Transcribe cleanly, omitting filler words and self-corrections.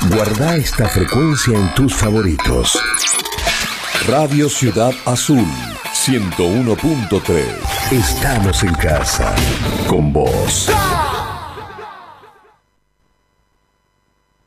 Guarda esta frecuencia en tus favoritos. Radio Ciudad Azul 101.3. Estamos en casa con vos.